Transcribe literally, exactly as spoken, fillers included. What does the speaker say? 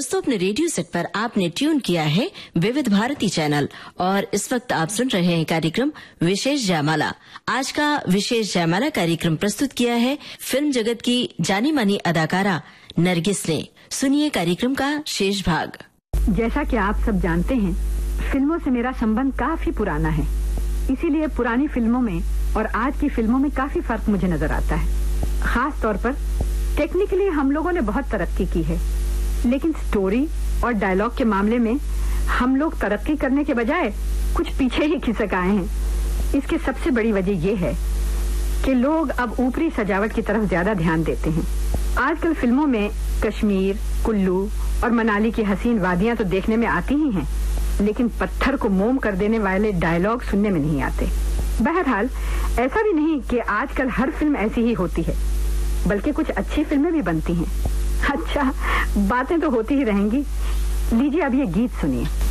दोस्तों, अपने radio set पर आपने ट्यून किया है विविध भारती चैनल और इस वक्त आप सुन रहे हैं कार्यक्रम विशेष जयमाला। आज का विशेष जयमाला कार्यक्रम प्रस्तुत किया है फिल्म जगत की जानी मानी अदाकारा नरगिस ने। सुनिए कार्यक्रम का शेष भाग। जैसा कि आप सब जानते हैं, फिल्मों से मेरा संबंध काफी पुराना है, इसीलिए पुरानी फिल्मों में और आज की फिल्मों में काफी फर्क मुझे नजर आता है। खास तौर पर टेक्निकली हम लोगों ने बहुत तरक्की की है, लेकिन स्टोरी और डायलॉग के मामले में हम लोग तरक्की करने के बजाय कुछ पीछे ही खिसक आए हैं। इसकी सबसे बड़ी वजह यह है कि लोग अब ऊपरी सजावट की तरफ ज्यादा ध्यान देते हैं। आजकल फिल्मों में कश्मीर, कुल्लू और मनाली की हसीन वादियां तो देखने में आती ही हैं, लेकिन पत्थर को मोम कर देने वाले डायलॉग सुनने में नहीं आते। बहरहाल ऐसा भी नहीं कि आजकल हर फिल्म ऐसी ही होती है, बल्कि कुछ अच्छी फिल्में भी बनती हैं। अच्छा, बातें तो होती ही रहेंगी। लीजिए अब ये गीत सुनिए।